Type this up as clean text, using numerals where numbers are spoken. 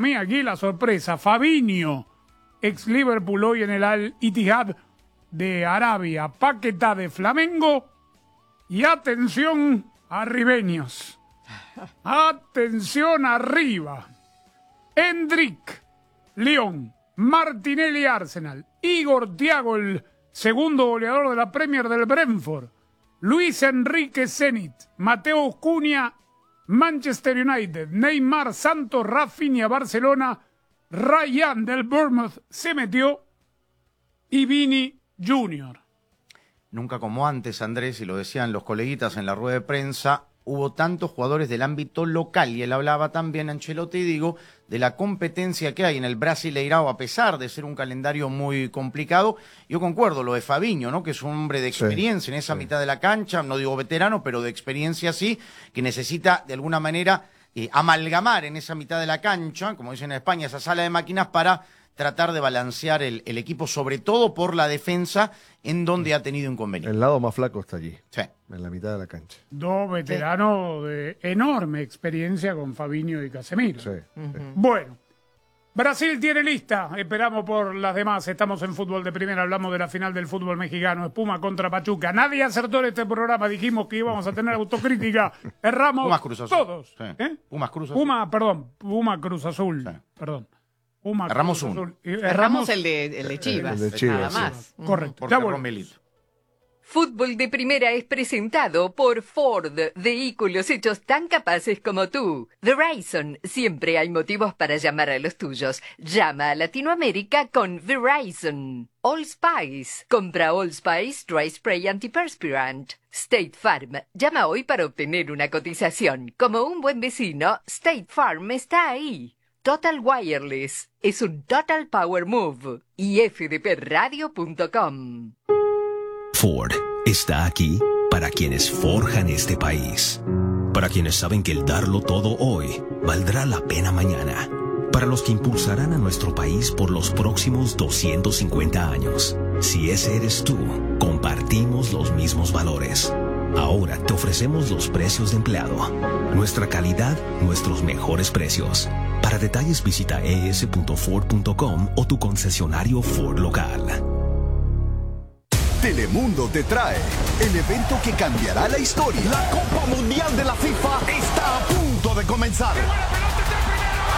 mí aquí la sorpresa. Fabinho, ex Liverpool, hoy en el Al Ittihad de Arabia. Paquetá de Flamengo. Y atención, arribeños. Atención arriba. Endrick, Lyon. Martinelli, Arsenal. Igor Thiago, el segundo goleador de la Premier del Brentford. Luis Enrique, Zenit. Mateo Cunha, Manchester United. Neymar, Santos. Rafinha, Barcelona. Ryan del Bournemouth se metió. Y Vini Junior. Nunca como antes, Andrés, y lo decían los coleguitas en la rueda de prensa, hubo tantos jugadores del ámbito local, y él hablaba también, Ancelotti, digo, de la competencia que hay en el Brasileirao, a pesar de ser un calendario muy complicado. Yo concuerdo, lo de Fabinho, ¿no? Que es un hombre de experiencia en esa mitad de la cancha, no digo veterano, pero de experiencia sí, que necesita de alguna manera amalgamar en esa mitad de la cancha, como dicen en España, esa sala de máquinas para tratar de balancear el equipo, sobre todo por la defensa, en donde ha tenido inconvenientes. El lado más flaco está allí, sí, en la mitad de la cancha. Dos veteranos de enorme experiencia con Fabinho y Casemiro. Sí. Bueno, Brasil tiene lista, esperamos por las demás. Estamos en Fútbol de Primera, hablamos de la final del fútbol mexicano, Puma contra Pachuca. Nadie acertó en este programa, dijimos que íbamos a tener autocrítica, erramos Pumas Cruz Azul. Todos. Sí. Pumas Cruz Azul. Puma Cruz Azul, sí. Perdón. Erramos uno. Erramos el de Chivas, el de Chivas, nada más. Correcto. Porque Romelito. Fútbol de Primera es presentado por Ford, vehículos hechos tan capaces como tú. Verizon, siempre hay motivos para llamar a los tuyos. Llama a Latinoamérica con Verizon. All Spice, compra All Spice Dry Spray Antiperspirant. State Farm, llama hoy para obtener una cotización. Como un buen vecino, State Farm está ahí. Total Wireless, es un Total Power Move. Y fdpradio.com. Ford está aquí para quienes forjan este país, para quienes saben que el darlo todo hoy valdrá la pena mañana, para los que impulsarán a nuestro país por los próximos 250 años. Si ese eres tú, compartimos los mismos valores. Ahora te ofrecemos los precios de empleado, nuestra calidad, nuestros mejores precios. Para detalles visita es.ford.com o tu concesionario Ford local. Telemundo te trae el evento que cambiará la historia. La Copa Mundial de la FIFA está a punto de comenzar.